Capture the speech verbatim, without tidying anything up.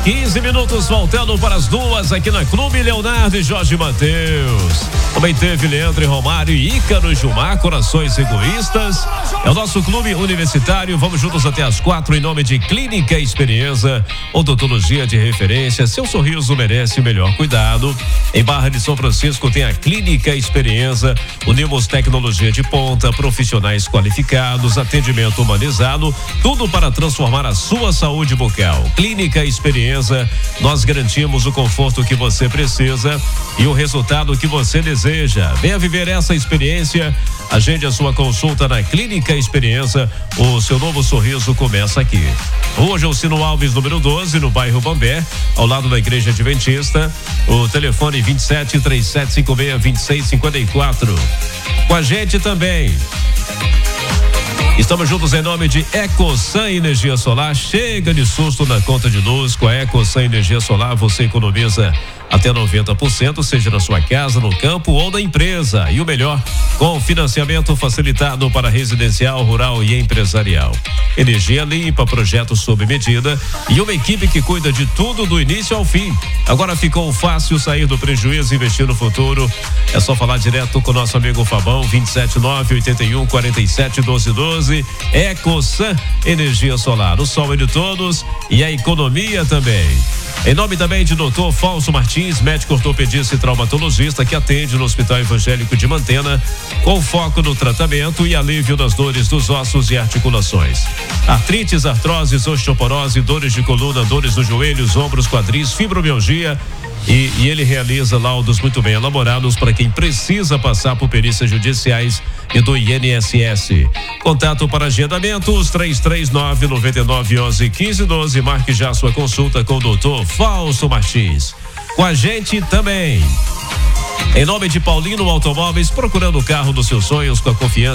quinze minutos faltando para as duas aqui na Clube Leonardo e Jorge Mateus. Também teve Leandro e Romário e Ícaro e Gilmar, Corações Egoístas. É o nosso clube universitário. Vamos juntos até as quatro em nome de Clínica Experiência, odontologia de referência. Seu sorriso merece o melhor cuidado. Em Barra de São Francisco tem a Clínica Experiência. Unimos tecnologia de ponta, profissionais qualificados, atendimento humanizado, tudo para transformar a sua saúde bucal. Clínica Experiência, nós garantimos o conforto que você precisa e o resultado que você deseja. Venha viver essa experiência. Agende a sua consulta na Clínica Experiência. O seu novo sorriso começa aqui. Rua Gelcino Alves, número doze, no bairro Bambé, ao lado da Igreja Adventista. O telefone vinte e sete, três sete cinco seis, vinte e seis cinquenta e quatro. Com a gente também. Estamos juntos em nome de Ecosan Energia Solar. Chega de susto na conta de luz. Com a Ecosan Energia Solar você economiza até noventa por cento, seja na sua casa, no campo ou na empresa. E o melhor, com financiamento facilitado para residencial, rural e empresarial. Energia limpa, projeto sob medida e uma equipe que cuida de tudo do início ao fim. Agora ficou fácil sair do prejuízo e investir no futuro. É só falar direto com o nosso amigo Fabão, vinte e sete nove oitenta e um quarenta e sete doze doze. Ecosan Energia Solar. O sol é de todos e a economia também. Em nome também de doutor Fausto Martins, médico ortopedista e traumatologista que atende no Hospital Evangélico de Mantena, com foco no tratamento e alívio das dores dos ossos e articulações. Artrites, artroses, osteoporose, dores de coluna, dores nos joelhos, ombros, quadris, fibromialgia. E, e ele realiza laudos muito bem elaborados para quem precisa passar por perícias judiciais e do I N S S. Contato para agendamentos três três nove, nove nove um um, um cinco um dois. Marque já sua consulta com o doutor Fausto Martins. Com a gente também. Em nome de Paulino Automóveis, procurando o carro dos seus sonhos com a confiança